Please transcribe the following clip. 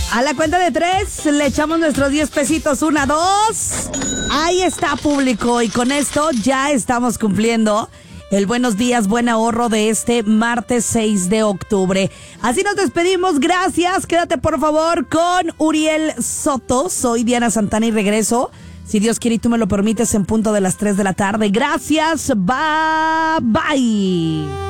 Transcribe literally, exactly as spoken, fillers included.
A la cuenta de tres, le echamos nuestros diez pesitos. Una, dos. Ahí está, público. Y con esto ya estamos cumpliendo el buenos días, buen ahorro de este martes seis de octubre. Así nos despedimos. Gracias. Quédate, por favor, con Uriel Soto. Soy Diana Santana y regreso, si Dios quiere y tú me lo permites, en punto de las tres de la tarde. Gracias. Bye, bye.